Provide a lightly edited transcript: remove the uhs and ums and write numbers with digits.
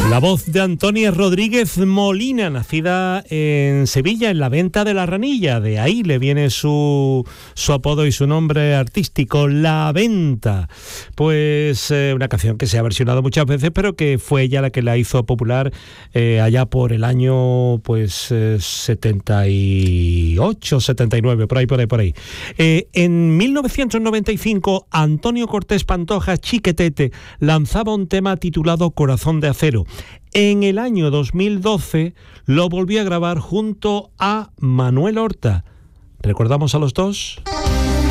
La voz de Antonia Rodríguez Molina, nacida en Sevilla, en la Venta de la Ranilla. De ahí le viene su apodo y su nombre artístico, La Venta. Pues una canción que se ha versionado muchas veces, pero que fue ella la que la hizo popular allá por el año 78, 79, por ahí. En 1995, Antonio Cortés Pantoja, Chiquetete, lanzaba un tema titulado Corazón de Acero. En el año 2012 lo volvió a grabar junto a Manuel Horta. ¿Recordamos a los dos?